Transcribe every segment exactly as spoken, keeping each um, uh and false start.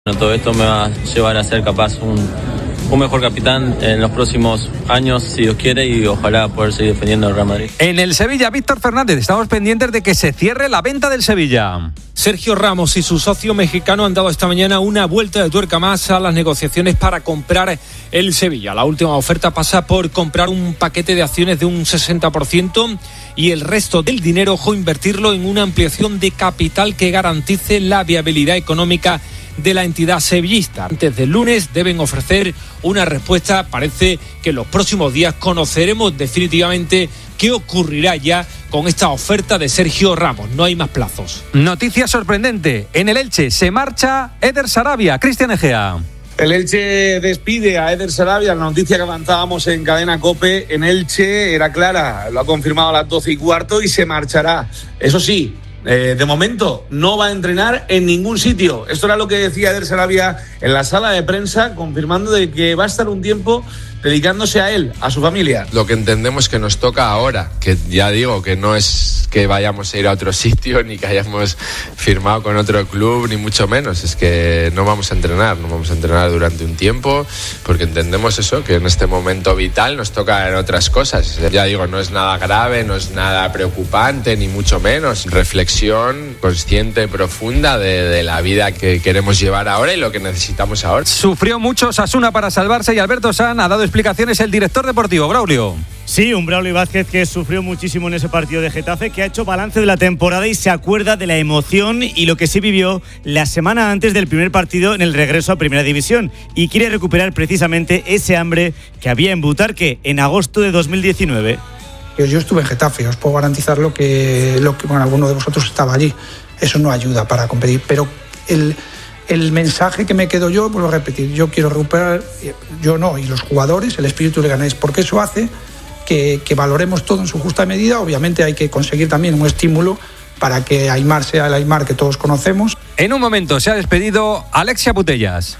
Bueno, todo esto me va a llevar a ser capaz un, un mejor capitán en los próximos años, si Dios quiere, y ojalá poder seguir defendiendo el Real Madrid. En el Sevilla, Víctor Fernández, estamos pendientes de que se cierre la venta del Sevilla. Sergio Ramos y su socio mexicano han dado esta mañana una vuelta de tuerca más a las negociaciones para comprar el Sevilla. La última oferta pasa por comprar un paquete de acciones de un sesenta por ciento y el resto del dinero, ojo, invertirlo en una ampliación de capital que garantice la viabilidad económica de la entidad sevillista. Antes del lunes deben ofrecer una respuesta. Parece que en los próximos días conoceremos definitivamente qué ocurrirá ya con esta oferta de Sergio Ramos. No hay más plazos. Noticia sorprendente. En el Elche se marcha Eder Sarabia. Cristian Egea. El Elche despide a Eder Sarabia. La noticia que avanzábamos en Cadena COPE en Elche era clara. Lo ha confirmado a las doce y cuarto y se marchará. Eso sí, Eh, de momento no va a entrenar en ningún sitio. Esto era lo que decía Eder Sarabia en la sala de prensa, confirmando de que va a estar un tiempo dedicándose a él, a su familia. Lo que entendemos que nos toca ahora, que ya digo que no es que vayamos a ir a otro sitio ni que hayamos firmado con otro club, ni mucho menos, es que no vamos a entrenar, no vamos a entrenar durante un tiempo, porque entendemos eso, que en este momento vital nos toca en otras cosas. Ya digo, no es nada grave, no es nada preocupante, ni mucho menos. Reflexión consciente, profunda de, de la vida que queremos llevar ahora y lo que necesitamos ahora. Sufrió mucho Osasuna para salvarse y Alberto San ha dado explicaciones el director deportivo, Braulio. Sí, un Braulio Vázquez que sufrió muchísimo en ese partido de Getafe, que ha hecho balance de la temporada y se acuerda de la emoción y lo que sí vivió la semana antes del primer partido en el regreso a Primera División, y quiere recuperar precisamente ese hambre que había en Butarque en agosto de dos mil diecinueve. Yo estuve en Getafe, os puedo garantizar lo que, lo que bueno, alguno de vosotros estaba allí. Eso no ayuda para competir, pero el... El mensaje que me quedo yo, vuelvo a repetir, yo quiero recuperar, yo no, y los jugadores, el espíritu leganés, porque eso hace que, que valoremos todo en su justa medida. Obviamente hay que conseguir también un estímulo para que Aimar sea el Aimar que todos conocemos. En un momento se ha despedido Alexia Putellas.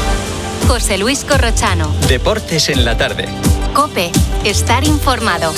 José Luis Corrochano. Deportes en la tarde. COPE, estar informado.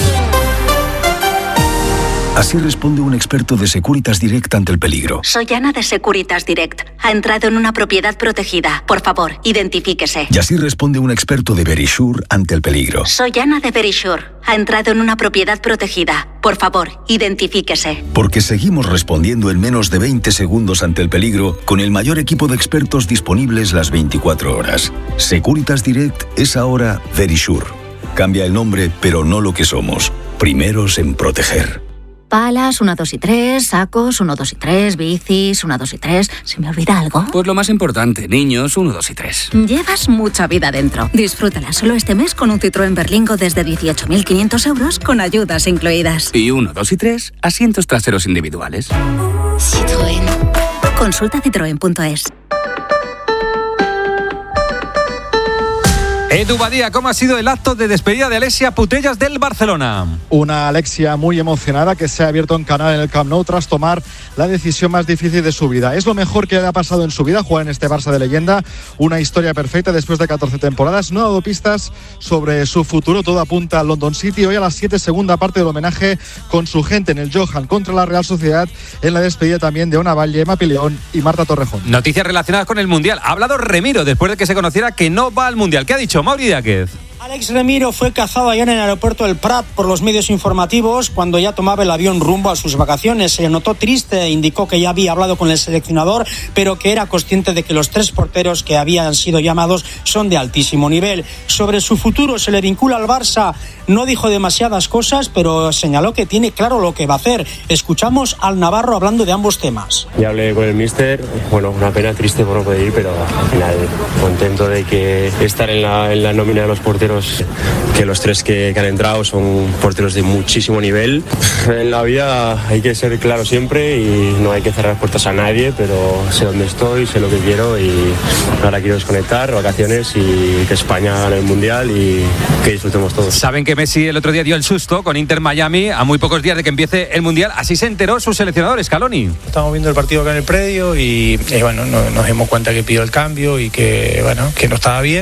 Así responde un experto de Securitas Direct ante el peligro. Soy Ana de Securitas Direct. Ha entrado en una propiedad protegida. Por favor, identifíquese. Y así responde un experto de Verisure ante el peligro. Soy Ana de Verisure. Ha entrado en una propiedad protegida. Por favor, identifíquese. Porque seguimos respondiendo en menos de veinte segundos ante el peligro con el mayor equipo de expertos disponibles las veinticuatro horas. Securitas Direct es ahora Verisure. Cambia el nombre, pero no lo que somos. Primeros en proteger. Palas, uno, dos y tres, sacos, uno, dos y tres, bicis, uno, dos y tres. ¿Se me olvida algo? Pues lo más importante, niños, uno, dos y tres. Llevas mucha vida dentro. Disfrútala solo este mes con un Citroën Berlingo desde dieciocho mil quinientos euros con ayudas incluidas. Y uno, dos y tres, asientos traseros individuales. Citroën. Consulta citroen punto es. Edu Badía, ¿cómo ha sido el acto de despedida de Alexia Putellas del Barcelona? Una Alexia muy emocionada que se ha abierto un canal en el Camp Nou tras tomar la decisión más difícil de su vida. Es lo mejor que le ha pasado en su vida jugar en este Barça de leyenda. Una historia perfecta después de catorce temporadas. No ha dado pistas sobre su futuro. Todo apunta a London City. Hoy a las siete, segunda parte del homenaje con su gente en el Johan contra la Real Sociedad. En la despedida también de Ona Valle, Emma Pileón y Marta Torrejón. Noticias relacionadas con el Mundial. Ha hablado Remiro después de que se conociera que no va al Mundial. ¿Qué ha dicho Mauri Díaz? Alex Remiro fue cazado ayer en el aeropuerto del Prat por los medios informativos cuando ya tomaba el avión rumbo a sus vacaciones. Se le notó triste, indicó que ya había hablado con el seleccionador, pero que era consciente de que los tres porteros que habían sido llamados son de altísimo nivel. Sobre su futuro se le vincula al Barça. No dijo demasiadas cosas, pero señaló que tiene claro lo que va a hacer. Escuchamos al navarro hablando de ambos temas. Ya hablé con el míster, bueno, una pena, triste por no poder ir, pero al final contento de que estar en la, en la nómina de los porteros, que los tres que, que han entrado son porteros de muchísimo nivel. En la vida hay que ser claro siempre y no hay que cerrar puertas a nadie, pero sé dónde estoy, sé lo que quiero y ahora quiero desconectar, vacaciones y que España gane el Mundial y que disfrutemos todos. Saben que Messi el otro día dio el susto con Inter Miami a muy pocos días de que empiece el Mundial. Así se enteró su seleccionador, Scaloni. Estamos viendo el partido acá en el predio y, y bueno, no, nos dimos cuenta que pidió el cambio y que, bueno, que no estaba bien.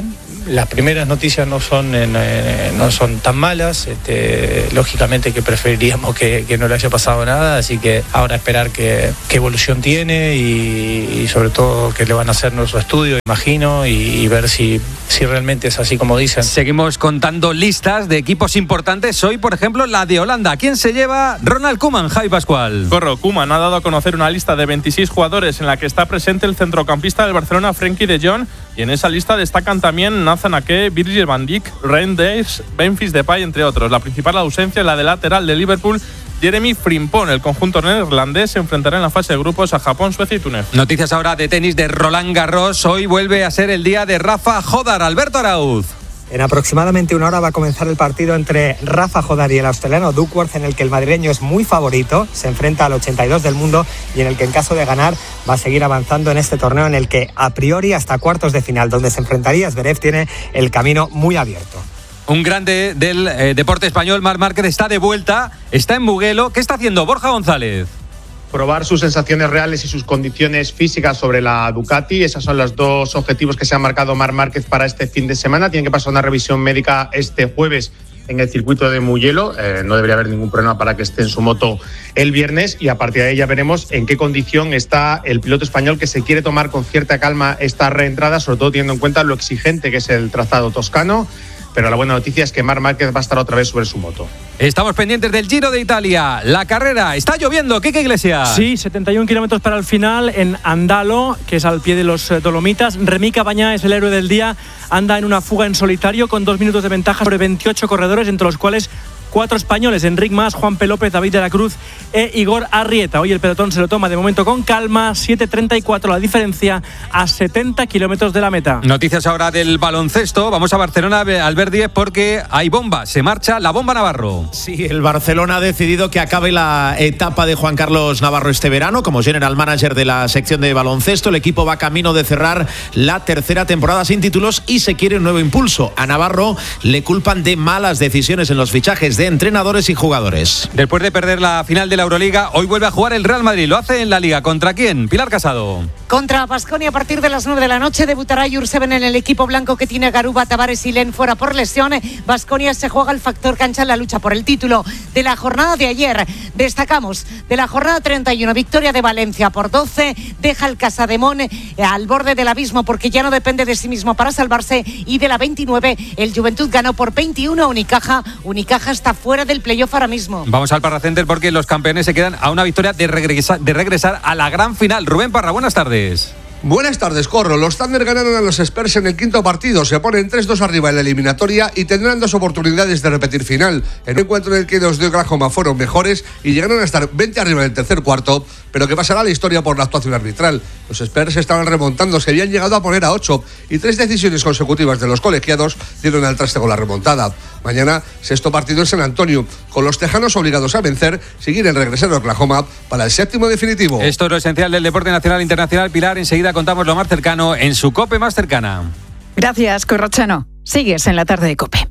las primeras noticias no son eh, no son tan malas, este, lógicamente que preferiríamos que, que no le haya pasado nada, así que ahora esperar qué evolución tiene y, y sobre todo que le van a hacer nuestro estudio, imagino, y, y ver si, si realmente es así como dicen. Seguimos contando listas de equipos importantes. Hoy, por ejemplo, la de Holanda. ¿Quién se lleva? Ronald Koeman, Javi Pascual. Corro, Koeman ha dado a conocer una lista de veintiséis jugadores en la que está presente el centrocampista del Barcelona, Frenkie de Jong, y en esa lista destacan también Nathan Ake, Virgil van Dijk, Reinders, Memphis Depay, entre otros. La principal ausencia es la de lateral de Liverpool, Jeremy Frimpong. El conjunto neerlandés se enfrentará en la fase de grupos a Japón, Suecia y Túnez. Noticias ahora de tenis de Roland Garros. Hoy vuelve a ser el día de Rafa Jodar. Alberto Arauz. En aproximadamente una hora va a comenzar el partido entre Rafa Jodar y el australiano Duckworth, en el que el madrileño es muy favorito, se enfrenta al ochenta y dos del mundo y en el que en caso de ganar va a seguir avanzando en este torneo, en el que a priori hasta cuartos de final, donde se enfrentaría Zverev, tiene el camino muy abierto. Un grande del eh, deporte español, Marc Márquez, está de vuelta, está en Mugello. ¿Qué está haciendo Borja González? Probar sus sensaciones reales y sus condiciones físicas sobre la Ducati. Esos son los dos objetivos que se ha marcado Marc Márquez para este fin de semana. Tiene que pasar una revisión médica este jueves en el circuito de Mugello. Eh, no debería haber ningún problema para que esté en su moto el viernes, y a partir de ahí ya veremos en qué condición está el piloto español, que se quiere tomar con cierta calma esta reentrada, sobre todo teniendo en cuenta lo exigente que es el trazado toscano. Pero la buena noticia es que Marc Márquez va a estar otra vez sobre su moto. Estamos pendientes del Giro de Italia. La carrera, está lloviendo. Quique Iglesias. Sí, setenta y un kilómetros para el final en Andalo, que es al pie de los Dolomitas. Remy Cabanyà es el héroe del día. Anda en una fuga en solitario con dos minutos de ventaja sobre veintiocho corredores, entre los cuales cuatro españoles: Enric Mas, Juan P. López, David de la Cruz e Igor Arrieta. Hoy el pelotón se lo toma de momento con calma. siete treinta y cuatro la diferencia a setenta kilómetros de la meta. Noticias ahora del baloncesto. Vamos a Barcelona, Albert Díez, porque hay bomba. Se marcha la bomba Navarro. Sí, el Barcelona ha decidido que acabe la etapa de Juan Carlos Navarro este verano como general manager de la sección de baloncesto. El equipo va camino de cerrar la tercera temporada sin títulos y se quiere un nuevo impulso. A Navarro le culpan de malas decisiones en los fichajes de de entrenadores y jugadores. Después de perder la final de la Euroliga, hoy vuelve a jugar el Real Madrid. Lo hace en la Liga. ¿Contra quién? Pilar Casado. Contra Baskonia a partir de las nueve de la noche. Debutará Jurseven en el equipo blanco, que tiene a Garuba, Tavares y Len fuera por lesión. Baskonia se juega el factor cancha en la lucha por el título de la jornada de ayer. Destacamos de la jornada treinta y uno, victoria de Valencia por doce. Deja el Casademón al borde del abismo porque ya no depende de sí mismo para salvarse. Y de la veintinueve, el Juventud ganó por veintiuno a Unicaja. Unicaja está fuera del playoff ahora mismo. Vamos al Parra Center porque los campeones se quedan a una victoria de regresar, de regresar a la gran final. Rubén Parra, buenas tardes. Buenas tardes, Corro. Los Thunder ganaron a los Spurs en el quinto partido. Se ponen tres dos arriba en la eliminatoria y tendrán dos oportunidades de repetir final. En un encuentro en el que los de Oklahoma fueron mejores y llegaron a estar veinte arriba en el tercer cuarto, pero que pasará a la historia por la actuación arbitral. Los Spurs estaban remontando, se habían llegado a poner a ocho y tres decisiones consecutivas de los colegiados dieron al traste con la remontada. Mañana, sexto partido en San Antonio, con los tejanos obligados a vencer, seguir en regresar a Oklahoma para el séptimo definitivo. Esto es lo esencial del deporte nacional e internacional. Pilar, enseguida contamos lo más cercano en su COPE más cercana. Gracias, Corrochano. Sigues en la tarde de COPE.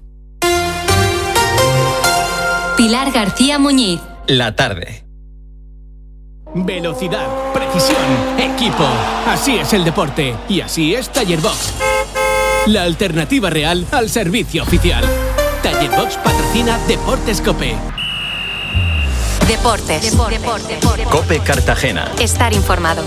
Pilar García Muñiz. La tarde. Velocidad, precisión, equipo. Así es el deporte y así es Taller Box. La alternativa real al servicio oficial. Taller Box patrocina Deportes COPE. Deportes. Deportes. Deportes. COPE Cartagena. Estar informado.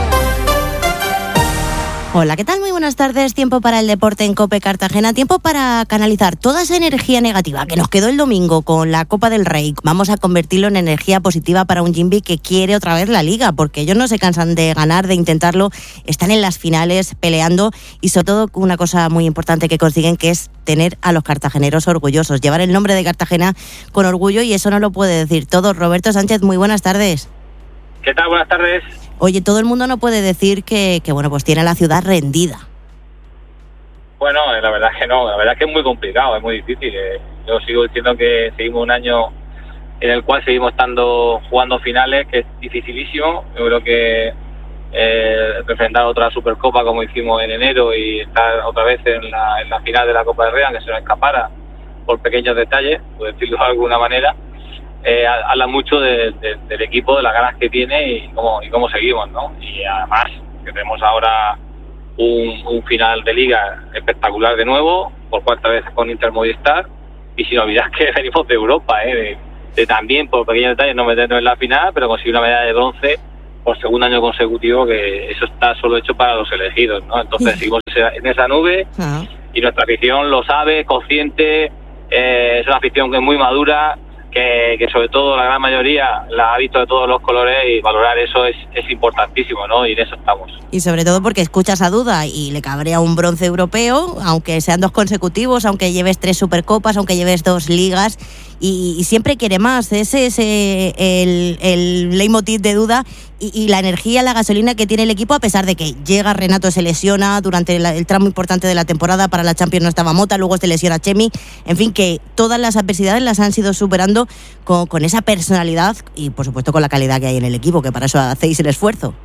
Hola, ¿qué tal? Muy buenas tardes. Tiempo para el deporte en COPE Cartagena. Tiempo para canalizar toda esa energía negativa que nos quedó el domingo con la Copa del Rey. Vamos a convertirlo en energía positiva para un Jimby que quiere otra vez la Liga, porque ellos no se cansan de ganar, de intentarlo. Están en las finales peleando y sobre todo una cosa muy importante que consiguen, que es tener a los cartageneros orgullosos, llevar el nombre de Cartagena con orgullo, y eso no lo puede decir todo. Roberto Sánchez, muy buenas tardes. ¿Qué tal? Buenas tardes. Oye, todo el mundo no puede decir que, que bueno, pues tiene la ciudad rendida. Bueno, la verdad es que no, la verdad es que es muy complicado, es muy difícil. Yo sigo diciendo que seguimos un año en el cual seguimos estando jugando finales, que es dificilísimo. Yo creo que eh, enfrentar otra Supercopa como hicimos en enero y estar otra vez en la, en la final de la Copa del Rey, que se nos escapara por pequeños detalles, por decirlo de alguna manera. Eh, habla mucho de, de, del equipo, de las ganas que tiene y cómo, y cómo seguimos, ¿no? Y además que tenemos ahora un, un final de liga espectacular de nuevo, por cuarta vez con Inter Movistar, y sin olvidar que venimos de Europa, ¿eh? de, de también por pequeños detalles no meternos en la final, pero conseguir una medalla de bronce por segundo año consecutivo, que eso está solo hecho para los elegidos, ¿no? Entonces seguimos en esa nube y nuestra afición lo sabe, consciente, eh, es una afición que es muy madura, que, que sobre todo la gran mayoría la ha visto de todos los colores, y valorar eso es, es importantísimo, ¿no? Y en eso estamos. Y sobre todo porque escuchas a Duda y le cabrea un bronce europeo, aunque sean dos consecutivos, aunque lleves tres Supercopas, aunque lleves dos ligas, y, y siempre quiere más. Ese es eh, el, el leitmotiv de Duda, y, y la energía, la gasolina que tiene el equipo, a pesar de que llega Renato, se lesiona durante la, el tramo importante de la temporada. Para la Champions no estaba Mota, luego se lesiona Chemi. En fin, que todas las adversidades las han sido superando con, con esa personalidad y, por supuesto, con la calidad que hay en el equipo, que para eso hacéis el esfuerzo.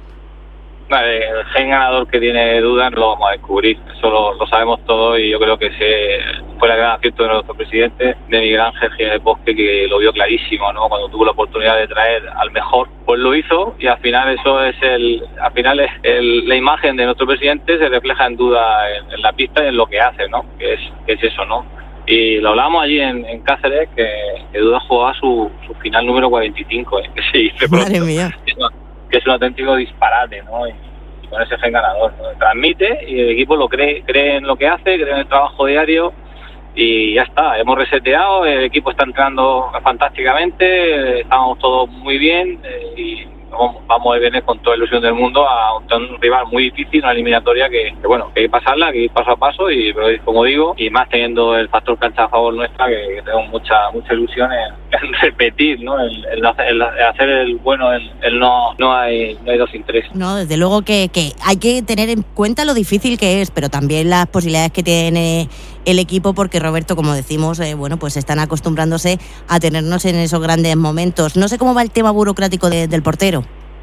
El gen ganador que tiene Duda no lo vamos a descubrir, eso lo, lo sabemos todos, y yo creo que ese fue el gran acierto de nuestro presidente, de Miguel Ángel Jiménez Bosque, que lo vio clarísimo, ¿no? Cuando tuvo la oportunidad de traer al mejor, pues lo hizo, y al final eso es el, al final es el, la imagen de nuestro presidente se refleja en Duda en, en la pista y en lo que hace, ¿no? Que es, que es eso, ¿no? Y lo hablamos allí en, en Cáceres, que, que Duda jugaba su, su final número cuarenta y cinco, ¿eh? Que se dice pronto. Madre mía. Que es un auténtico disparate, ¿no? Y, y con ese gen ganador, ¿no? Transmite, y el equipo lo cree, cree en lo que hace, cree en el trabajo diario, y ya está, hemos reseteado, el equipo está entrenando fantásticamente, estamos todos muy bien, eh, y vamos, vamos a venir con toda la ilusión del mundo a un, un rival muy difícil, una eliminatoria que, que bueno, que hay que pasarla, que ir paso a paso, y pero, como digo, y más teniendo el factor cancha a favor nuestra, que, que tenemos mucha mucha ilusión en, en repetir, ¿no? El, el, el, el hacer el bueno, el, el no no hay no hay dos sin tres. No, desde luego que, que hay que tener en cuenta lo difícil que es, pero también las posibilidades que tiene el equipo, porque Roberto, como decimos, eh, bueno, pues están acostumbrándose a tenernos en esos grandes momentos. No sé cómo va el tema burocrático de, del portero.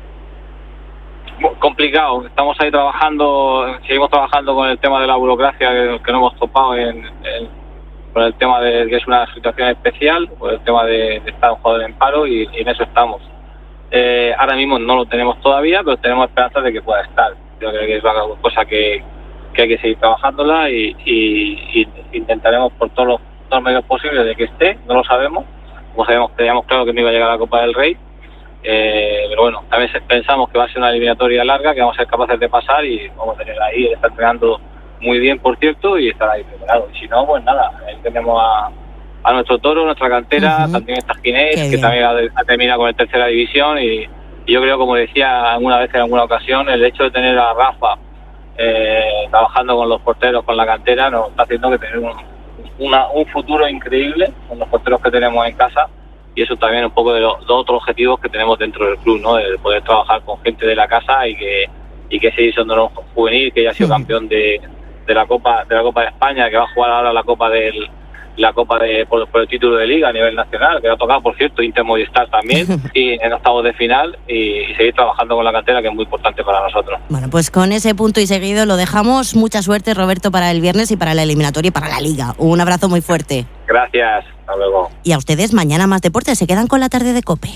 Complicado, estamos ahí trabajando, seguimos trabajando con el tema de la burocracia que, que no hemos topado en, en, con el tema de que es una situación especial, por el tema de, de estar un jugador en paro, y, y en eso estamos. Eh, ahora mismo no lo tenemos todavía, pero tenemos esperanzas de que pueda estar. Yo creo que es una cosa que, que hay que seguir trabajándola, y, y, y intentaremos por todos los, todos los medios posibles de que esté. No lo sabemos, como sabemos, teníamos claro que no iba a llegar a la Copa del Rey. Eh, pero bueno, también pensamos que va a ser una eliminatoria larga, que vamos a ser capaces de pasar, y vamos a tener ahí, él está entrenando muy bien, por cierto, y estar ahí preparado. Y si no, pues nada, ahí tenemos a, a nuestro toro, nuestra cantera, uh-huh. También está Ginés, que bien. También ha, ha terminado con el tercera división, y, y yo creo, como decía alguna vez en alguna ocasión, el hecho de tener a Rafa eh, trabajando con los porteros, con la cantera, nos está haciendo que tener un, una, un futuro increíble con los porteros que tenemos en casa. Y eso también es un poco de los, los otros objetivos que tenemos dentro del club, ¿no? De poder trabajar con gente de la casa, y que y que ese división de honor juvenil, que ya ha sido campeón de, de la Copa de la Copa de España, que va a jugar ahora la Copa del la Copa de por, por el título de Liga a nivel nacional, que va a tocar, por cierto, Inter Movistar también, y en octavos de final, y, y seguir trabajando con la cantera, que es muy importante para nosotros. Bueno, pues con ese punto y seguido lo dejamos. Mucha suerte, Roberto, para el viernes y para la eliminatoria y para la Liga. Un abrazo muy fuerte. Gracias, hasta luego. Y a ustedes, mañana más deporte. Se quedan con la tarde de COPE.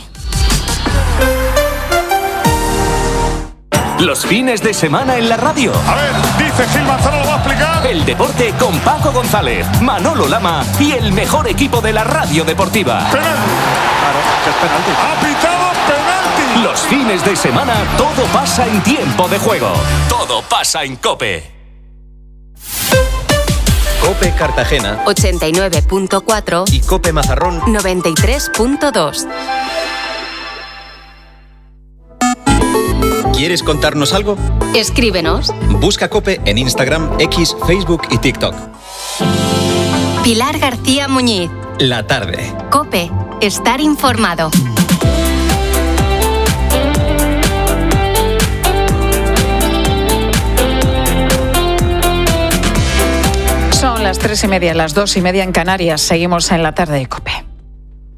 Los fines de semana en la radio. A ver, dice Gil Manzano, lo va a explicar. El deporte con Paco González, Manolo Lama y el mejor equipo de la radio deportiva. Penalti. Claro, es penalti. Ha pitado penalti. Los fines de semana todo pasa en tiempo de juego. Todo pasa en COPE. COPE Cartagena ochenta y nueve punto cuatro y COPE Mazarrón noventa y tres punto dos. ¿Quieres contarnos algo? Escríbenos. Busca COPE en Instagram, X, Facebook y TikTok. Pilar García Muñiz. La tarde. COPE. Estar informado. Son las tres y media, las dos y media en Canarias. Seguimos en la tarde de COPE.